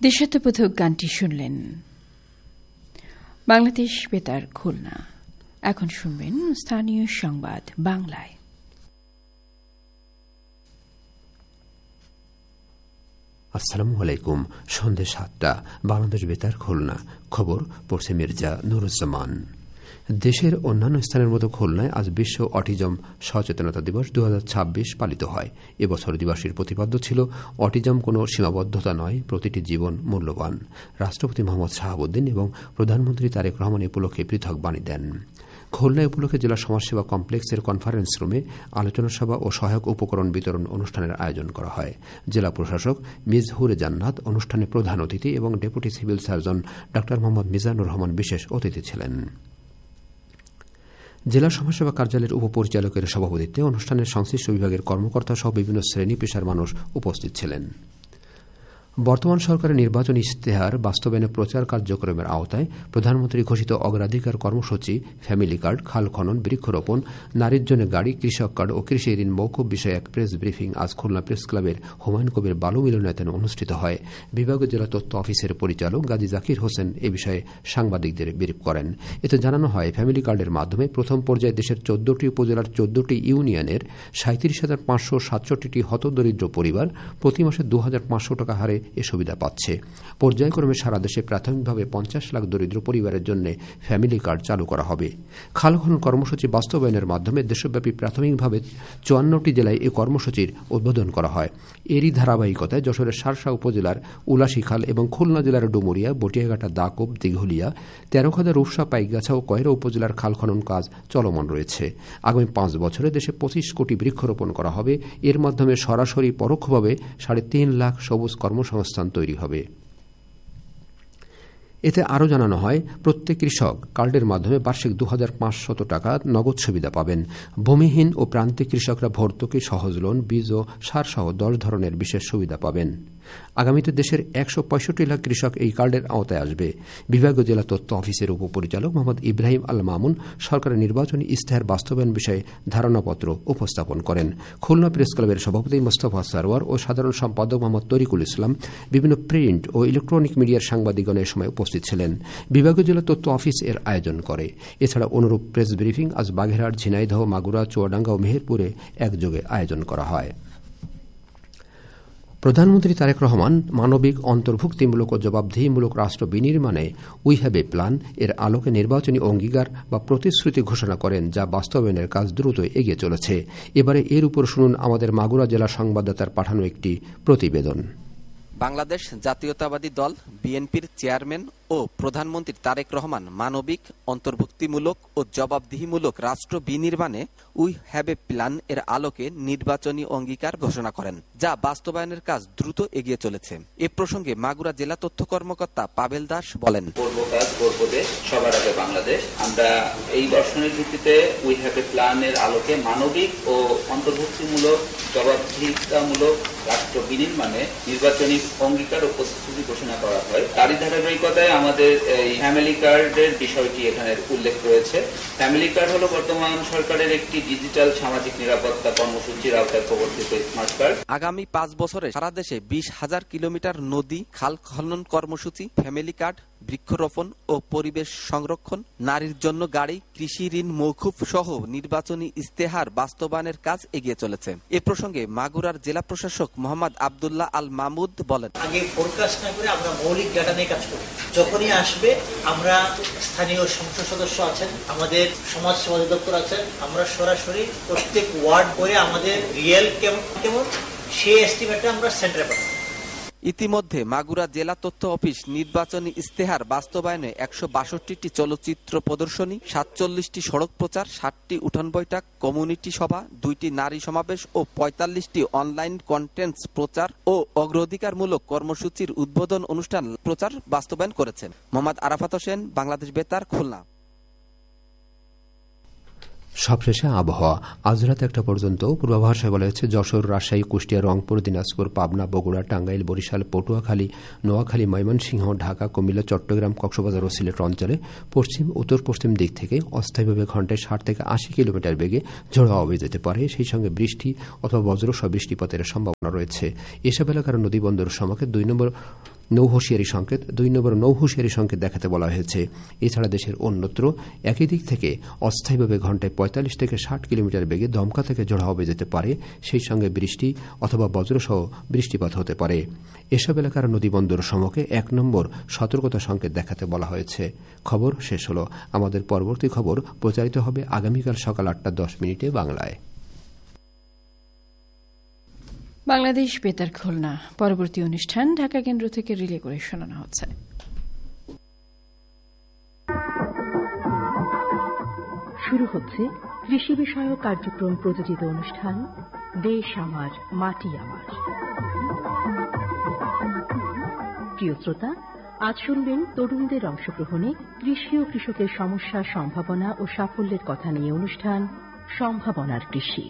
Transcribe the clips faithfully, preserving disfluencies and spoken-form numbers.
দেশাত্মবোধক গানটি শুনলেন। বাংলাদেশ বেতার খুলনা। এখন শুনবেন স্থানীয় সংবাদ বাংলায়। আসসালামু আলাইকুম। সন্ধ্যে সাতটা, বাংলাদেশ বেতার খুলনা। খবর পড়ছে মির্জা নুরুজ্জামান। দেশের অন্যান্য স্থানের মতো খুলনায় আজ বিশ্ব অটিজম সচেতনতা দিবস দু হাজার ছাব্বিশ পালিত হয়। এবছর দিবসটির প্রতিপাদ্য ছিল অটিজম কোনো সীমাবদ্ধতা নয়, প্রতিটি জীবন মূল্যবান। রাষ্ট্রপতি মোহাম্মদ শাহাবুদ্দিন এবং প্রধানমন্ত্রী তারেক রহমান এ উপলক্ষে পৃথক বাণী দেন। খুলনা উপলক্ষে জেলা সমাজসেবা কমপ্লেক্সের কনফারেন্স রুমে আলোচনা সভা ও সহায়ক উপকরণ বিতরণ অনুষ্ঠানের আয়োজন করা হয়। জেলা প্রশাসক মিজহুরে জান্নাত অনুষ্ঠানে প্রধান অতিথি এবং ডেপুটি সিভিল সার্জন ডা মোহাম্মদ মিজানুর রহমান বিশেষ অতিথি ছিলেন। জেলা সমাজসেবা কার্যালয়ের উপপরিচালকের সভাপতিত্বে অনুষ্ঠানের সংশ্লিষ্ট বিভাগের কর্মকর্তা সহ বিভিন্ন শ্রেণী পেশার মানুষ উপস্থিত ছিলেন। বর্তমান সরকারের নির্বাচনী ইশতেহার বাস্তবায়নে প্রচার কার্যক্রমের আওতায় প্রধানমন্ত্রী ঘোষিত অগ্রাধিকার কর্মসূচি ফ্যামিলি কার্ড, খাল খনন, বৃক্ষরোপণ, নারীর জন্য গাড়ি, কৃষক কার্ড ও কৃষি ঋণ মওকুফ বিষয়ে এক প্রেস ব্রিফিং আজ খুলনা প্রেস ক্লাবের হুমায়ুন কবির বালু মিলনায়তনে অনুষ্ঠিত হয়। বিভাগীয় জেলা তথ্য অফিসের পরিচালক গাজী জাকির হোসেন এ বিষয়ে সাংবাদিকদের ব্রিফ করেন। এতে জানানো হয়, ফ্যামিলি কার্ডের মাধ্যমে প্রথম পর্যায়ে দেশের চোদ্দটি উপজেলার চোদ্দটি ইউনিয়নের সাঁত্রিশ হাজার পাঁচশো সাতষট্টিটি হতদরিদ্র পরিবার প্রতি মাসে দু হাজার পাঁচশো টাকা হারে এ সুবিধা পাচ্ছে। পর্যায়ক্রমে সারা দেশে প্রাথমিকভাবে পঞ্চাশ লাখ দরিদ্র পরিবারের জন্য ফ্যামিলি কার্ড চালু করা হবে। খাল খনন কর্মসূচি বাস্তবায়নের মাধ্যমে দেশব্যাপী প্রাথমিকভাবে চুয়ান্নটি জেলায় এই কর্মসূচির উদ্বোধন করা হয়। এরই ধারাবাহিকতায় যশোরের সারসা উপজেলার উলাশী খাল এবং খুলনা জেলার ডুমুরিয়া, বটিয়াঘাটা, দাকব, দিঘলিয়া, তেরোখাদা, রূপসা, পাইকগাছা ও কয়রা উপজেলার খাল খনন কাজ চলমান রয়েছে। আগামী পাঁচ বছরে দেশে পঁচিশ কোটি বৃক্ষরোপণ করা হবে। এর মাধ্যমে সরাসরি পরোক্ষভাবে সাড়ে তিন লাখ সবুজ কর্মসংস্থান তৈরি হবে। এতে আরও জানানো হয়, প্রত্যেক কৃষক কার্ডের মাধ্যমে বার্ষিক দু হাজার পাঁচশত টাকা নগদ সুবিধা পাবেন। ভূমিহীন ও প্রান্তিক কৃষকরা ভর্তুকি, সহজ লোন, বীজ ও সার সহ দশ ধরনের বিশেষ সুবিধা পাবেন। আগামীতে দেশের একশো পঁয়ষট্টি লাখ কৃষক এই কার্ডের আওতায় আসবে। বিভাগীয় জেলা তথ্য অফিসের উপপরিচালক মোহাম্মদ ইব্রাহিম আল মামুন সরকারের নির্বাচনী ইশতেহার বাস্তবায়ন বিষয়ে ধারণাপত্র উপস্থাপন করেন। খুলনা প্রেস ক্লাবের সভাপতি মোস্তফা সারোয়ার ও সাধারণ সম্পাদক মোহাম্মদ তরিকুল ইসলাম, বিভিন্ন প্রিন্ট ও ইলেকট্রনিক মিডিয়ার সাংবাদিকগণ এ সময় উপস্থিত ছিলেন। বিভাগীয় জেলা তথ্য অফিস এর আয়োজন করে। এছাড়া অনুরূপ প্রেস ব্রিফিং আজ বাগেরহাট, ঝিনাইদহ, মাগুরা, চুয়াডাঙ্গা ও মেহেরপুরে একযোগে আয়োজন করা হয়। প্রধানমন্ত্রী তারেক রহমান মানবিক, অন্তর্ভুক্তিমূলক ও জবাবদিহিমূলক রাষ্ট্র বিনির্মাণে উই হ্যাভ এ প্ল্যান এর আলোকে নির্বাচনী অঙ্গীকার বা প্রতিশ্রুতি ঘোষণা করেন, যা বাস্তবায়নের কাজ দ্রুত এগিয়ে চলেছে। এবারে এর উপর শুনুন আমাদের মাগুরা জেলা সংবাদদাতার পাঠানো একটি প্রতিবেদন। বাংলাদেশ জাতীয়তাবাদী দল বিএনপির চেয়ারম্যান ও প্রধানমন্ত্রী তারেক রহমান মানবিক, অন্তর্ভুক্তিমূলক ও জবাবদিহিমূলক রাষ্ট্র বিনির্মাণে উই হ্যাভ এ প্ল্যান এর আলোকে নির্বাচনী অঙ্গীকার ঘোষণা করেন, যা বাস্তবায়নের কাজ দ্রুত এগিয়ে চলেছে। এ প্রসঙ্গে মাগুরা জেলা তথ্য কর্মকর্তা পাবেল দাস বলেন, করব কাজ করব দেশ, সবার আগে বাংলাদেশ। আমরা এই দর্শনের ভিত্তিতে উই হ্যাভ এ প্ল্যান এর আলোকে মানবিক ও অন্তর্ভুক্তিমূলক জবাবদিহিতামূলক রাষ্ট্র বিনির্মাণে নির্বাচনী অঙ্গীকার ও প্রতিশ্রুতি ঘোষণা করা হয়। তারই ধারাবাহিকতায় আমাদের এই ফ্যামিলি কার্ডের বিষয়টি এখানে উল্লেখ রয়েছে। ফ্যামিলি কার্ড হলো বর্তমান সরকারের একটি ডিজিটাল সামাজিক নিরাপত্তা কর্মসূচির আওতায় প্রবর্তিত স্মার্ট কার্ড। আগামী পাঁচ বছরে সারা দেশে বিশ হাজার কিলোমিটার নদী খাল খনন কর্মসূচি, ফ্যামিলি কার্ড, বৃক্ষরোপণ ও পরিবেশ সংরক্ষণ, নারীর জন্য গাড়ি, কৃষি ঋণ মওকুফ সহ নির্বাচনী ইশতেহার বাস্তবায়নের কাজ এগিয়ে চলেছে। এ প্রসঙ্গে মাগুরার জেলা প্রশাসক মোহাম্মদ আব্দুল্লাহ আল মাহমুদ বলেন, আগে ফোরকাস্ট না করে আমরা মৌলিক ডাটা নিয়ে কাজ করি। যখনই আসবে আমরা স্থানীয় সংসদ সদস্য আছেন, আমাদের সমাজ সেবা অধিদপ্তর আছেন, আমরা সরাসরি প্রত্যেক ওয়ার্ড করে আমাদের রিয়েল কেমন কেমন সেই এস্টিমেটটা আমরা সেন্টারে পাঠাবো। ইতিমধ্যে মাগুরা জেলা তথ্য অফিস নির্বাচনী ইশতেহার বাস্তবায়নে একশো বাষট্টিটি চলচ্চিত্র প্রদর্শনী, সাতচল্লিশটি সড়ক প্রচার, ষাটটি উঠান বৈঠক, কমিউনিটি সভা, দুইটি নারী সমাবেশ ও পঁয়তাল্লিশটি অনলাইন কন্টেন্টস প্রচার ও অগ্রাধিকারমূলক কর্মসূচির উদ্বোধন অনুষ্ঠান প্রচার বাস্তবায়ন করেছেন। মোহাম্মদ আরাফাত হোসেন, বাংলাদেশ বেতার, খুলনা। সবশেষে আবহাওয়া। আজ রাত একটা পর্যন্ত পূর্বাভাসে বলা হয়েছে যশোর, রাজশাহী, কুষ্টিয়া, রংপুর, দিনাজপুর, পাবনা, বগুড়া, টাঙ্গাইল, বরিশাল, পটুয়াখালী, নোয়াখালী, ময়মনসিংহ, ঢাকা, কুমিল্লা, চট্টগ্রাম, কক্সবাজার ও সিলেট অঞ্চলে পশ্চিম উত্তর পশ্চিম দিক থেকে অস্থায়ীভাবে ঘণ্টায় ষাট থেকে আশি কিলোমিটার বেগে ঝোড়ো হাওয়া বয়ে যেতে পারে। সেই সঙ্গে বৃষ্টি অথবা বজ্রসহ বৃষ্টিপাতের সম্ভাবনা রয়েছে। এসব এলাকার নদীবন্দর সমাকে দুই নম্বর নৌহুঁশিয়ারি সংকেত দুই নম্বর নৌহুঁশিয়ারি সংকেত দেখাতে বলা হয়েছে। এছাড়া দেশের অন্যত্র একই দিক থেকে অস্থায়ীভাবে ঘণ্টায় পঁয়তাল্লিশ থেকে ষাট কিলোমিটার বেগে দমকা থেকে ঝোড়ো হাওয়া যেতে পারে, সেই সঙ্গে বৃষ্টি অথবা বজ্রসহ বৃষ্টিপাত হতে পারে। এসব এলাকার নদীবন্দর সমূহকে এক নম্বর সতর্কতা সংকেত দেখাতে বলা হয়েছে। খবর শেষ হল। আমাদের পরবর্তী খবর প্রচারিত হবে আগামীকাল সকাল আটটা দশ মিনিটে বাংলায়। বাংলাদেশ বেতার খুলনা। পরবর্তী অনুষ্ঠান ঢাকা কেন্দ্র থেকে রিলে করে শোনানো হচ্ছে। শুরু হচ্ছে কৃষি বিষয়ক কার্যক্রম প্রযোজিত অনুষ্ঠান দেশ আমার মাটি আমার। প্রিয় শ্রোতা, আজ শুনবেন তরুণদের অংশগ্রহণে কৃষি ও কৃষকের সমস্যা, সম্ভাবনা ও সাফল্যের কথা নিয়ে অনুষ্ঠান সম্ভাবনার কৃষি।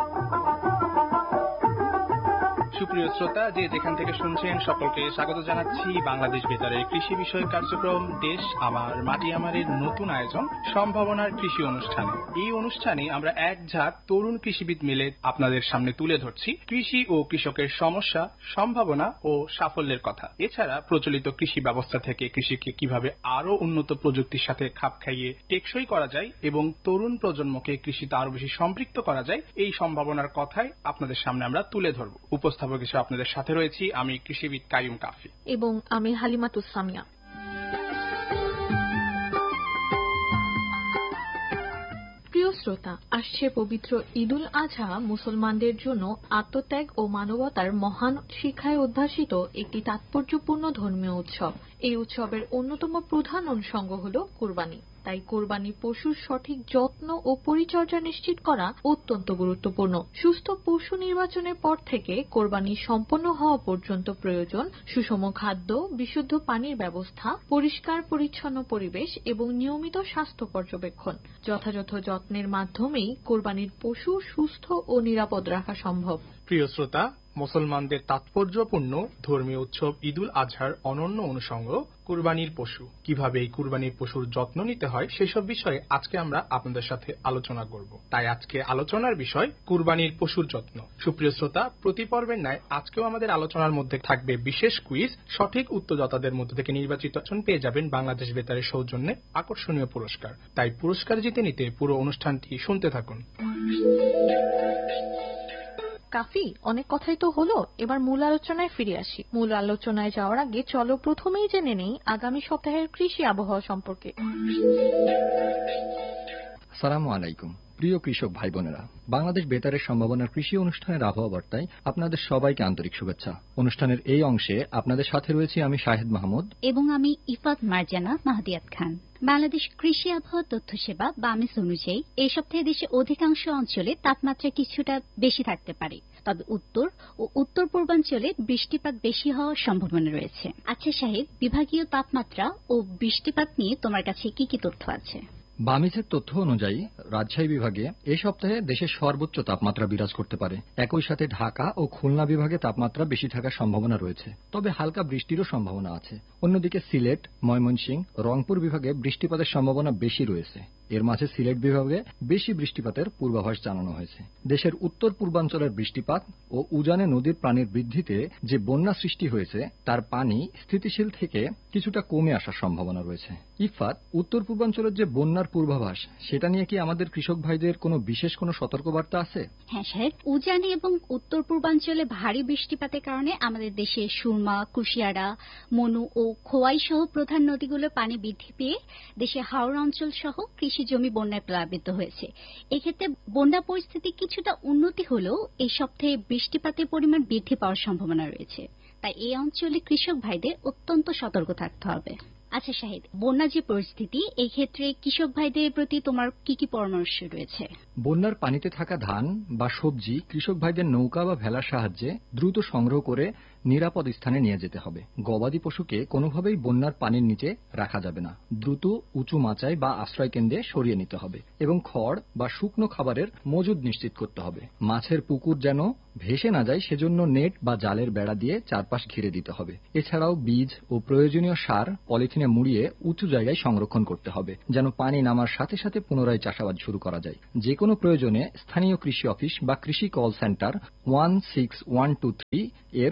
সুপ্রিয় শ্রোতা, যে যেখান থেকে শুনছেন সকলকে স্বাগত জানাচ্ছি বাংলাদেশ বেতারের কৃষি বিষয়ক কার্যক্রম দেশ আমার মাটি আমারের নতুন আয়োজন সম্ভাবনার কৃষি অনুষ্ঠানে। এই অনুষ্ঠানে আমরা এক ঝাঁক তরুণ কৃষিবিদ মিলে আপনাদের সামনে তুলে ধরছি কৃষি ও কৃষকের সমস্যা, সম্ভাবনা ও সাফল্যের কথা। এছাড়া প্রচলিত কৃষি ব্যবস্থা থেকে কৃষিকে কিভাবে আরো উন্নত প্রযুক্তির সাথে খাপ খাইয়ে টেকসই করা যায় এবং তরুণ প্রজন্মকে কৃষিতে আরো বেশি সম্পৃক্ত করা যায়, এই সম্ভাবনার কথাই আপনাদের সামনে আমরা তুলে ধরব। উপস্থাপক হিসেবে আপনাদের সাথে রয়েছি আমি কৃষিবিদ কাইয়ুম কাফি এবং আমি হালিমাতুস সামিয়া। প্রিয় শ্রোতা, আসছে পবিত্র ঈদুল আজহা মুসলমানদের জন্য আত্মত্যাগ ও মানবতার মহান শিক্ষায় উদ্ভাসিত একটি তাৎপর্যপূর্ণ ধর্মীয় উৎসব। এই উৎসবের অন্যতম প্রধান অনুষঙ্গ হল কুরবানি। তাই কোরবানি পশুর সঠিক যত্ন ও পরিচর্যা নিশ্চিত করা অত্যন্ত গুরুত্বপূর্ণ। সুস্থ পশু নির্বাচনের পর থেকে কোরবানি সম্পন্ন হওয়া পর্যন্ত প্রয়োজন সুষম খাদ্য, বিশুদ্ধ পানির ব্যবস্থা, পরিষ্কার পরিচ্ছন্ন পরিবেশ এবং নিয়মিত স্বাস্থ্য পর্যবেক্ষণ। যথাযথ যত্নের মাধ্যমেই কোরবানির পশু সুস্থ ও নিরাপদ রাখা সম্ভব। প্রিয় শ্রোতা, মুসলমানদের তাৎপর্যপূর্ণ ধর্মীয় উৎসব ঈদুল আজহার অনন্য অনুষঙ্গ কুরবানির পশু। কিভাবে এই কুরবানির পশুর যত্ন নিতে হয় সেসব বিষয়ে আজকে আমরা আপনাদের সাথে আলোচনা করব। তাই আজকে আলোচনার বিষয় কুরবানির পশুর যত্ন। সুপ্রিয় শ্রোতা, প্রতি পর্বের ন্যায় আজকেও আমাদের আলোচনার মধ্যে থাকবে বিশেষ কুইজ। সঠিক উত্তরদাতাদের মধ্যে থেকে নির্বাচিত জন পেয়ে যাবেন বাংলাদেশ বেতারের সৌজন্যে আকর্ষণীয় পুরস্কার। তাই পুরস্কার জিতে নিতে পুরো অনুষ্ঠানটি শুনতে থাকুন। কাফি, অনেক কথাই তো হলো, এবার মূল আলোচনায় ফিরে আসি। মূল আলোচনায় যাওয়ার আগে চলো প্রথমেই জেনে নেই আগামী সপ্তাহের কৃষি আবহাওয়া সম্পর্কে। আসসালামু আলাইকুম প্রিয় কৃষক ভাই বোনেরা, বাংলাদেশ বেতারের সম্ভাবনার কৃষি অনুষ্ঠানের আবহাওয়া বার্তায় আপনাদের সবাইকে আন্তরিক শুভেচ্ছা। অনুষ্ঠানের এই অংশে আপনাদের সাথে রয়েছি আমি শাহেদ মাহমুদ এবং আমি ইফাত মার্জানা মাহদিয়াত খান। বাংলাদেশ কৃষি আবহাওয়া তথ্য সেবা বামিস অনুযায়ী এই সপ্তাহে দেশে অধিকাংশ অঞ্চলে তাপমাত্রা কিছুটা বেশি থাকতে পারে, তবে উত্তর ও উত্তর পূর্বাঞ্চলে বৃষ্টিপাত বেশি হওয়ার সম্ভাবনা রয়েছে। আচ্ছা শাহেদ, বিভাগীয় তাপমাত্রা ও বৃষ্টিপাত নিয়ে তোমার কাছে কি কি তথ্য আছে? বামিসের তথ্য অনুযায়ী রাজশাহী বিভাগে এই সপ্তাহে দেশের সর্বোচ্চ তাপমাত্রা বিরাজ করতে পারে। একই সাথে ঢাকা ও খুলনা বিভাগে তাপমাত্রা বেশি থাকার সম্ভাবনা রয়েছে, তবে হালকা বৃষ্টিরও সম্ভাবনা আছে। অন্যদিকে সিলেট, ময়মনসিংহ, রংপুর বিভাগে বৃষ্টিপাতের সম্ভাবনা বেশি রয়েছে। এর মাঝে সিলেট বিভাগে বেশি বৃষ্টিপাতের পূর্বাভাস জানানো হয়েছে। দেশের উত্তর পূর্বাঞ্চলের বৃষ্টিপাত ও উজানে নদীর পানির বৃদ্ধিতে যে বন্যা সৃষ্টি হয়েছে তার পানি স্থিতিশীল থেকে কিছুটা কমে আসার সম্ভাবনা রয়েছে। ইফাত, উত্তর পূর্বাঞ্চলের যে বন্যার পূর্বাভাস সেটা নিয়ে কি আমাদের কৃষক ভাইদের কোনো বিশেষ কোনো সতর্কবার্তা আছে? হ্যাঁ সাহেব, উজানি এবং উত্তর পূর্বাঞ্চলে ভারী বৃষ্টিপাতের কারণে আমাদের দেশে সুরমা, কুশিয়ারা, মনু ও খোয়াই সহ প্রধান নদীগুলোর পানি বৃদ্ধি পেয়ে দেশে হাওড়া অঞ্চল সহ কৃষি জমি বন্যায় প্লাবিত হয়েছে। এক্ষেত্রে বন্যা পরিস্থিতি কিছুটা উন্নতি হলেও এই সপ্তাহে বৃষ্টিপাতের পরিমাণ বৃদ্ধি পাওয়ার সম্ভাবনা রয়েছে। তাই এই অঞ্চলে কৃষক ভাইদের অত্যন্ত সতর্ক থাকতে হবে। আচ্ছা শাহিদ, বন্যা যে পরিস্থিতি, এই ক্ষেত্রে কৃষক ভাইদের প্রতি তোমার কি কি পরামর্শ রয়েছে? বন্যার পানিতে থাকা ধান বা সবজি কৃষক ভাইদের নৌকা বা ভেলার সাহায্যে দ্রুত সংগ্রহ করে নিরাপদ স্থানে নিয়ে যেতে হবে। গবাদি পশুকে কোনোভাবেই বন্যার পানির নিচে রাখা যাবে না। দ্রুত উঁচু মাচায় বা আশ্রয় কেন্দ্রে সরিয়ে নিতে হবে এবং খড় বা শুকনো খাবারের মজুদ নিশ্চিত করতে হবে। মাছের পুকুর যেন ভেসে না যায় সেজন্য নেট বা জালের বেড়া দিয়ে চারপাশ ঘিরে দিতে হবে। এছাড়াও বীজ ও প্রয়োজনীয় সার পলিথিনে মুড়িয়ে উঁচু জায়গায় সংরক্ষণ করতে হবে, যেন পানি নামার সাথে সাথে পুনরায় চাষাবাদ শুরু করা যায়। যে কোনো প্রয়োজনে স্থানীয় কৃষি অফিস বা কৃষি call centre one six one two three এর সহযোগিতা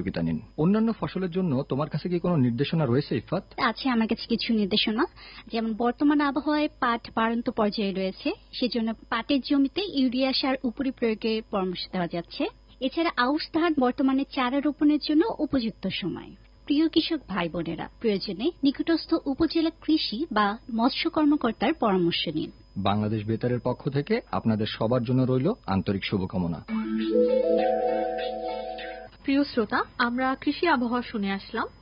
সহযোগিতা নিন। অন্যান্য ফসলের জন্য তোমার কাছে কি কোনো নির্দেশনা রয়েছে ইফাত? আছে আমার কাছে কিছু নির্দেশনা, যেমন বর্তমান আবহাওয়ায় পাট বাড়ন্ত পর্যায়ে রয়েছে, সেজন্য পাটের জমিতে ইউরিয়া সার উপরি প্রয়োগের পরামর্শ দেওয়া যাচ্ছে। এছাড়া আউশ ধান বর্তমানে চারা রোপণের জন্য উপযুক্ত সময়। প্রিয় কৃষক ভাই বোনেরা, প্রয়োজনে নিকটস্থ উপজেলা কৃষি বা মৎস্য কর্মকর্তার পরামর্শ নিন। বাংলাদেশ বেতারের পক্ষ থেকে আপনাদের সবার জন্য রইল আন্তরিক শুভকামনা। প্রিয় শ্রোতা, আমরা কৃষি আবহাওয়া শুনে আসলাম।